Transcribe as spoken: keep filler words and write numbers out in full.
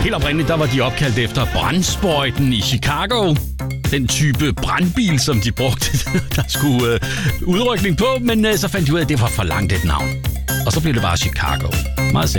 Helt oprindeligt, der var de opkaldt efter brandsprøjten i Chicago. Den type brandbil, som de brugte, der skulle øh, udrykning på, men øh, så fandt de ud af, at det var for langt et navn. Og så blev det bare Chicago. Meget simpelt.